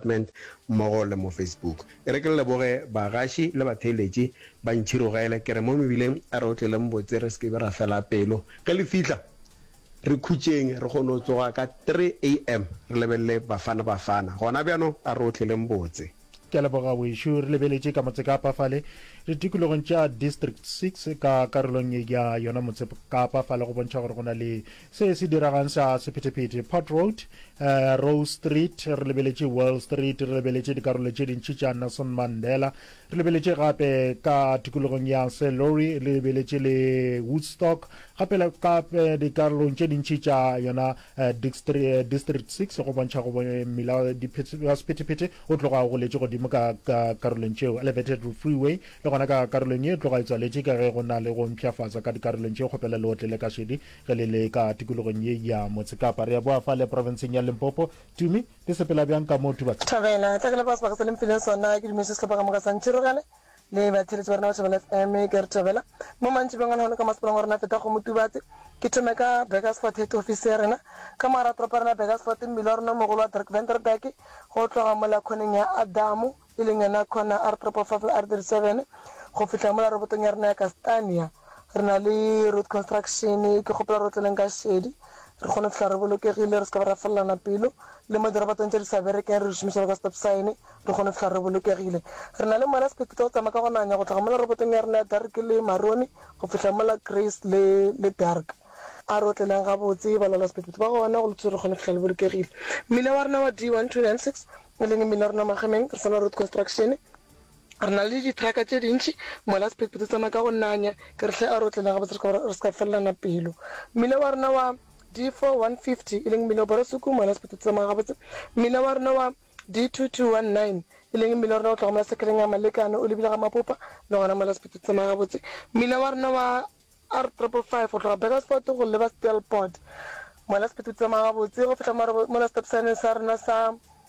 department mmogo le mo Facebook. E re ke leboge bagashi le batheletši ba ntšhirogele ke re mo mebileng a re otlele mbotse re se ke be ra fela pelo ge le fitlha re khutšeng re kgone go tsoga ka 3 a.m. re lebelele bafana gona bjano a re otlele mbotse ke leboga boešo re lebeletše ka motse kapa fale re tikologong tša district 6 ka karolong ya yona motse kapa fale go bontšha gore go na le se se diragang sa sephetephete Port Road, Rose Street, re lebeletše Wall Street, re lebeletše dikarolo tše dintši tša Nelson Mandela, re lebeletše gape ka tikologong ya St. Lori, re lebeletše le Woodstock, gape dikarolong tše dintši tša yona district 6 go bontšha go mela sephetephete o tloga go letše godimo ka karolong tšeo elevated freeway le gona ka karolong e tloga e tswaletše ka ge go na le go mpšhafatsa ka dikarolong tšeo kgopela le otlele ka šedi ge le le ka tikologong ye ya motsekapa re ya boa fa le provinceng ya Limpopo. Tumi le sepela bjang ka mo tubatse thabela tla ke le ba se ba se lemfile sona ke dimese se ba ka mo ka santšhirogale le ba tsheletso ba rena ba thabela FM ke re thabela mo mantši bengwana hona ka masepala go rena feta go mo tubatse ke thome ka Bakersford head office ya rena ka mara tropa rena Bakersford mmile wa rena mogolo wa Dirk Vanderberg go tloga mo la khoneng ya Adamu e leng yena khona R5 R37 go fitla mo la robotong ya rena ya Castania re na le road construction ke gopela re tleleng ka shedi re kgone fihla re bolokegile re se ka ba ra felelana pelo le mo dirabatong tse di sa berekeng re šomiša ka stop sign re kgone fihla re bolokegile re na le mola spectate go tsamaya ka go nanya go tloga mo la robotong ya rena ya Dark le Maroni go fihla mo la Grace le Dark a re otleleng gabotse ba lala spectate ba gona go letse re kgone fihla le bolokegile mmila wa rena wa D1296 e leng mmila rena Magemeng re sana road construction re na le ditraka tše dintši mola spectate tsamaya ka go nanya ke re hle a re otleleng gabotse re se ka felelana pelo mmila wa rena wa D4150 e leng mmila Borosuku mola spectate tsamaya gabotse mmila wa rena wa D2219 e leng mmila wa rena o tloga mola sekeleng ya Malekane o lebile ga Mapopa le gona mola spectate tsamaya gabotse mmila wa rena wa R555 go tloga Bakersford go leba Stelport mola spectate tsamaya gabotse go fihla mola stop sign sa rena sa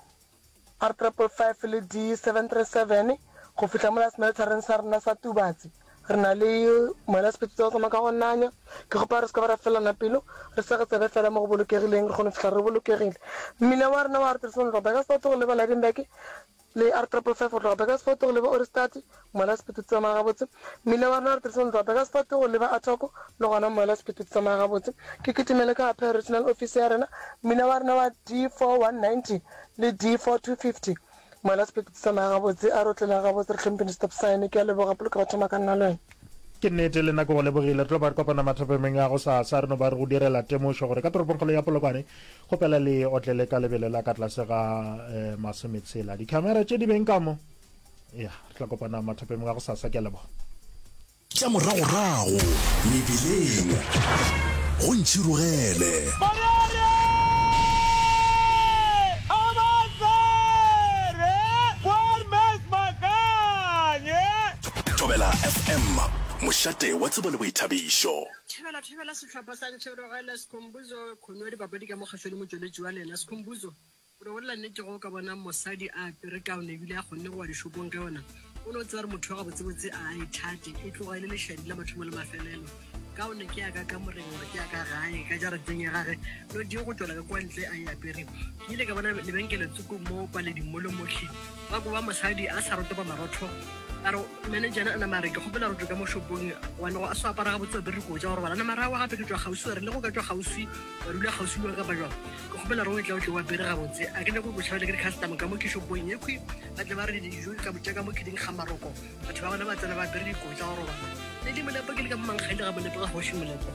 R555 le D737 go fihla mola smeltering sa rena sa Tubatse re na le mola spectate go tsamaya ka go nanya ke gopa re se ka ba ra felana pelo re se ga tsebe fela mo go bolokegileng re kgone fihla re bolokegile mmila wa rena wa R37 go Bakersford go leba Lydenburg le R555 go tloga Bakersford go leba Orestad mola spectate tsamaya gabotse mmila wa rena R37 go Bakersford go leba Atoko le gona mola spectate tsamaya gabotse ke kitimele ka apha regional office ya rena mmila wa rena wa D4190 le D4250 mola spectate tsamaya gabotse a re otlela gabotse re tlhompeng stop sign ke a leboga polo ka batho maka nna lwena ke nnete le nako go lebogile tlo ba re kopana mathapemeng ya go sa reno ba re go direla temošo gore ka toropongkgolo ya Polokwane kgopela le otlele ka lebele la ka tlase ga masometshela dikhamera tše di beng ka mo ya re tla kopana mathapemeng ya go sasa ke a leboga tša moragorago mebileng go ntšhirogele Thobela FM mošate wa tsebo le boithabišo thebela sehlopha sa ntšhirogele Sikhumbuzo khonwa dipapadi ka mokgahlelo le motsweletši wa lena Sikhumbuzo o re bolela nnete go ka bona mosadi a apere ka one ebile a kgonne go wa dishopong ka yona o ne o tseba re motho wa gabotsebotse a ithate e tloga e le lešadi la mathomo le mafelelo ka one ke yaka ka moreng gore ke yaka gae ka jarateng ya gage no di go tswela ka kwa ntle a e apere ke ile ka bona lebenkele tsoko mo paleding mo le motlhe ba go ba mosadi a sa rotoba marotho aro manager ana mare ke gopela re ka mo shopong wa no a so apara ga botse be re go ja gore bana mara wa gape ke tswa gausi re le go ka tswa gausi wa dula gausi wa ka ba jwa ke gopela re o tla o tla wa bere ga botse a ke ne go tshwara le customer ka mo ke shopong ye khwi ba tle ba re di jo ka botse ka mo ke ding ga maroko batho ba bana ba tsena ba bere di go ja gore bana le di mona pa ke le ka mangkhele ga bone ga go shimoletsa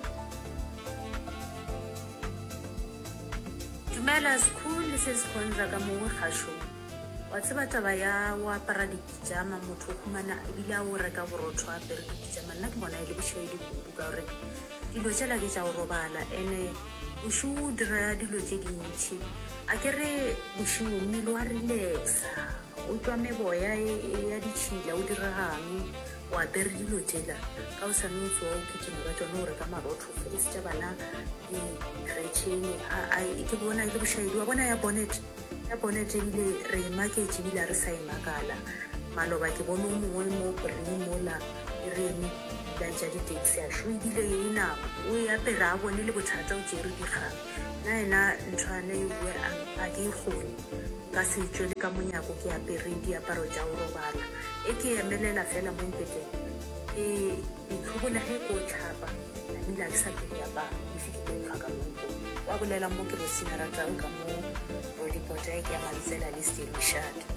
Dumela school se se kontra ka mo gasho wa tseba taba ya wa apara dipijama motho o khumana ebile a o reka borotho a apere dipijama nna ke bona e le bošwedi kudu ka gore dilo tšela ke tša go robala ene o šo o dira dilo tše dintšhi a ke re bošio mmele wa relaxa o tswa meboya ya ditšhila o diragang o apere dilo tšela ka o sane o tswa o kitšhene ka tsone o reka marotho felise tša bana di-kretšhene ke bona e le bošaedi wa bona ya bonnet ebile re imaketse ebile a re sa imakala maloba ke bone o mongwe mo goreng mola e re eme la ja di-taxi a sho ebile e nako o e apera a bone le bothata o tsere dikgang nna ena ntshwane ewe a ke ikgone ka setso le ka monyako ke apereng diaparo tja go robala e ke emelela fela mo mpeteng itlhobola ge ko tlhapa namile a ke sa pele apa e fitlhile tlhwa ka monko wa bolela mo ke bosenaratang ka mo rodipota e ke ya malitsela le stelo shata